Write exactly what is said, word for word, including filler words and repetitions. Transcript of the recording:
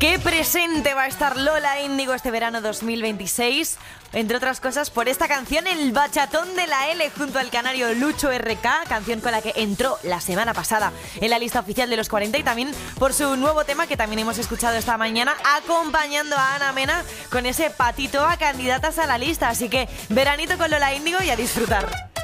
Qué presente va a estar Lola Índigo este verano dos mil veintiséis, entre otras cosas por esta canción, El Bachatón de la L, junto al canario Lucho R K, canción con la que entró la semana pasada en la lista oficial de los cuarenta, y también por su nuevo tema que también hemos escuchado esta mañana, acompañando a Ana Mena con ese patito a candidatas a la lista. Así que veranito con Lola Índigo y a disfrutar.